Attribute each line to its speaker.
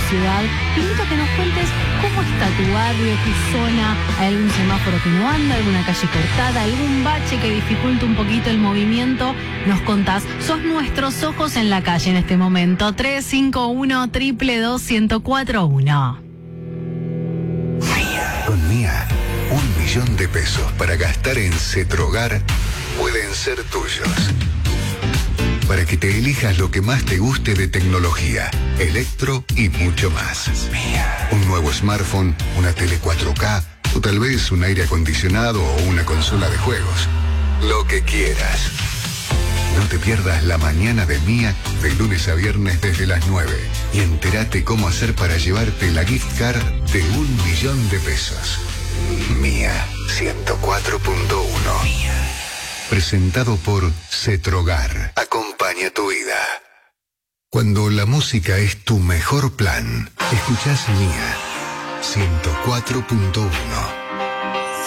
Speaker 1: ciudad. Te invito a que nos cuentes cómo está tu barrio, tu zona. ¿Hay algún semáforo que no anda, alguna calle cortada, algún bache que dificulta un poquito el movimiento? Nos contás. Sos nuestros ojos en la calle en este momento. 351-222-1041.
Speaker 2: Con Mía, 1 millón de pesos para gastar en Cetrogar pueden ser tuyos. Para que te elijas lo que más te guste de tecnología, electro y mucho más. Un nuevo smartphone, una tele 4K o tal vez un aire acondicionado o una consola de juegos. Lo que quieras. No te pierdas la mañana de Mía de lunes a viernes desde las 9 y entérate cómo hacer para llevarte la gift card de 1 millón de pesos. Mía 104.1. Presentado por Cetrogar. Acompaña tu vida. Cuando la música es tu mejor plan, escuchás Mía 104.1.